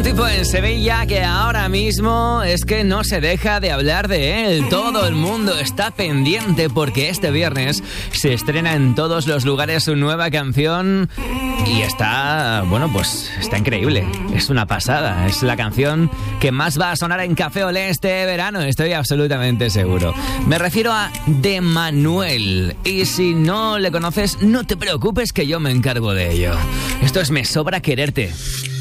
tipo en Sevilla que ahora mismo es que no se deja de hablar de él. Todo el mundo está pendiente porque este viernes se estrena en todos los lugares su nueva canción y está, bueno, pues está increíble. Es una pasada. Es la canción que más va a sonar en Café Olé este verano, estoy absolutamente seguro. Me refiero a De Manuel. Y si no le conoces, no te preocupes que yo me encargo de ello. Esto es Me Sobra Quererte.